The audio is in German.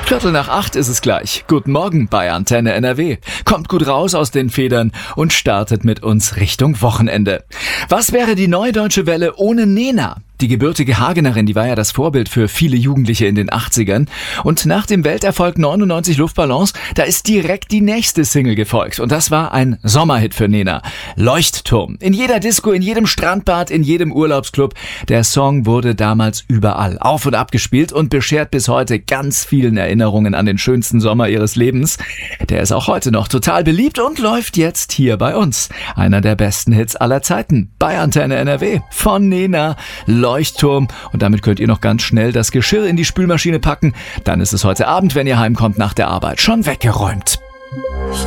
7:15 ist es gleich. Guten Morgen bei Antenne NRW. Kommt gut raus aus den Federn und startet mit uns Richtung Wochenende. Was wäre die Neue Deutsche Welle ohne Nena? Die gebürtige Hagenerin, die war ja das Vorbild für viele Jugendliche in den 80ern. Und nach dem Welterfolg 99 Luftballons, da ist direkt die nächste Single gefolgt. Und das war ein Sommerhit für Nena. Leuchtturm. In jeder Disco, in jedem Strandbad, in jedem Urlaubsclub. Der Song wurde damals überall auf und ab gespielt und beschert bis heute ganz vielen Erinnerungen an den schönsten Sommer ihres Lebens. Der ist auch heute noch total beliebt und läuft jetzt hier bei uns. Einer der besten Hits aller Zeiten bei Antenne NRW von Nena. Leuchtturm. Und damit könnt ihr noch ganz schnell das Geschirr in die Spülmaschine packen. Dann ist es heute Abend, wenn ihr heimkommt nach der Arbeit, schon weggeräumt.